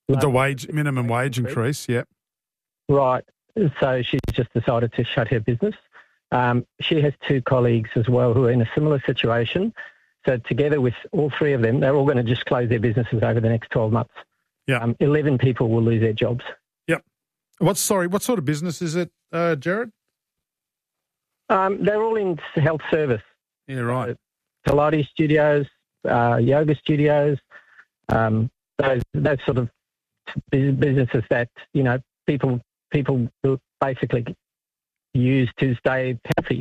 With the minimum wage increase, yep. Right. So she's just decided to shut her business. She has 2 colleagues as well who are in a similar situation. So together with all 3 of them, they're all going to just close their businesses over the next 12 months. Yeah. 11 people will lose their jobs. Yep. What sort of business is it, Jared? They're all in health service. Yeah, right. Pilates studios, yoga studios, those sort of businesses that, people will basically use to stay healthy.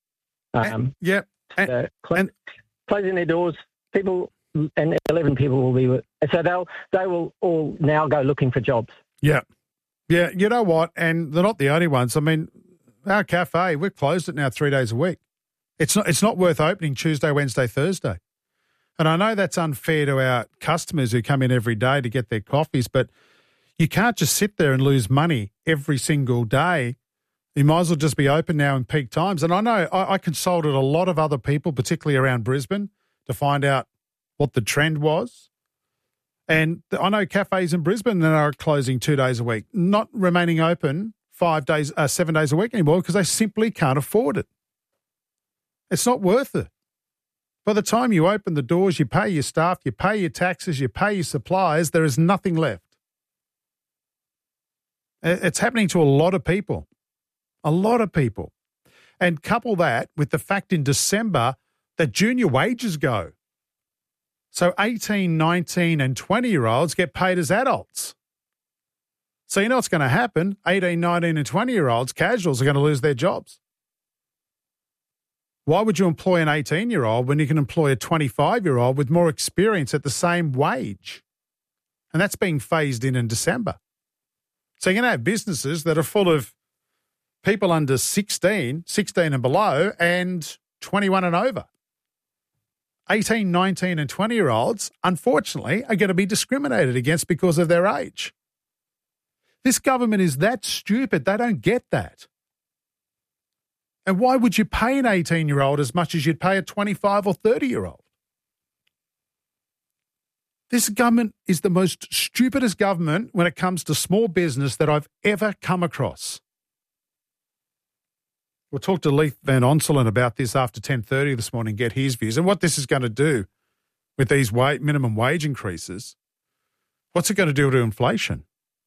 Closing their doors, people and 11 people will be, so they will all now go looking for jobs. Yeah. Yeah, you know what? And they're not the only ones. I mean, our cafe, we've closed it now 3 days a week. It's not worth opening Tuesday, Wednesday, Thursday. And I know that's unfair to our customers who come in every day to get their coffees, but you can't just sit there and lose money every single day. You might as well just be open now in peak times. And I know I consulted a lot of other people, particularly around Brisbane, to find out what the trend was. And I know cafes in Brisbane that are closing 2 days a week, not remaining open 7 days a week anymore because they simply can't afford it. It's not worth it. By the time you open the doors, you pay your staff, you pay your taxes, you pay your suppliers, there is nothing left. It's happening to a lot of people. A lot of people. And couple that with the fact in December that junior wages go. So 18, 19 and 20-year-olds get paid as adults. So you know what's going to happen? 18, 19 and 20-year-olds, casuals, are going to lose their jobs. Why would you employ an 18-year-old when you can employ a 25-year-old with more experience at the same wage? And that's being phased in December. So you're going to have businesses that are full of people under 16 and below, and 21 and over. 18, 19 and 20-year-olds, unfortunately, are going to be discriminated against because of their age. This government is that stupid. They don't get that. And why would you pay an 18-year-old as much as you'd pay a 25 or 30-year-old? This government is the most stupidest government when it comes to small business that I've ever come across. We'll talk to Leith Van Onselen about this after 10:30 this morning, get his views and what this is going to do with these minimum wage increases. What's it going to do to inflation?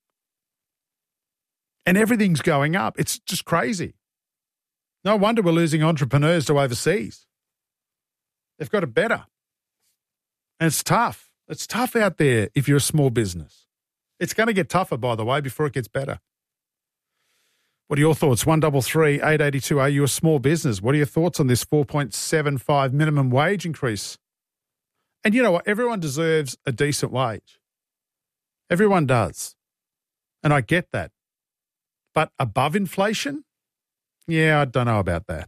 And everything's going up. It's just crazy. No wonder we're losing entrepreneurs to overseas. They've got it better. And it's tough. It's tough out there if you're a small business. It's going to get tougher, by the way, before it gets better. What are your thoughts? 133 882. Are you a small business? What are your thoughts on this 4.75 minimum wage increase? And you know what? Everyone deserves a decent wage. Everyone does. And I get that. But above inflation? Yeah, I don't know about that.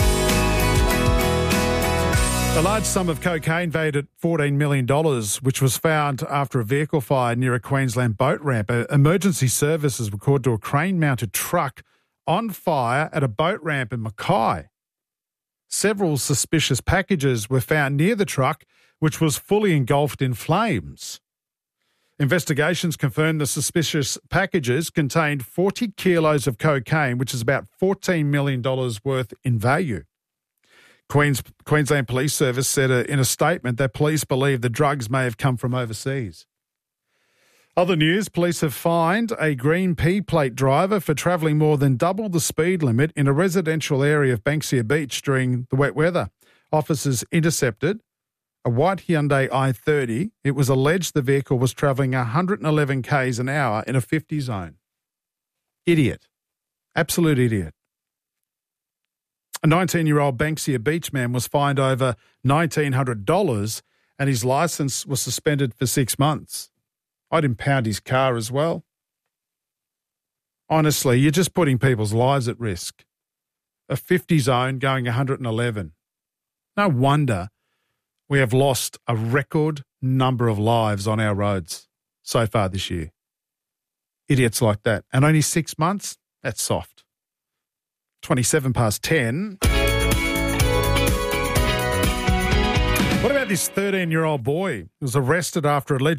A large sum of cocaine valued at $14 million, which was found after a vehicle fire near a Queensland boat ramp. Emergency services were called to a crane-mounted truck on fire at a boat ramp in Mackay. Several suspicious packages were found near the truck, which was fully engulfed in flames. Investigations confirmed the suspicious packages contained 40 kilos of cocaine, which is about $14 million worth in value. Queensland Police Service said in a statement that police believe the drugs may have come from overseas. Other news, police have fined a green P-plate driver for travelling more than double the speed limit in a residential area of Banksia Beach during the wet weather. Officers intercepted a white Hyundai i30. It was alleged the vehicle was travelling 111 k's an hour in a 50 zone. Idiot. Absolute idiot. A 19-year-old Banksia Beach man was fined over $1,900 and his licence was suspended for 6 months. I'd impound his car as well. Honestly, you're just putting people's lives at risk. A 50 zone going 111. No wonder we have lost a record number of lives on our roads so far this year. Idiots like that. And only 6 months? That's soft. 27 past 10. What about this 13-year-old boy who was arrested after allegedly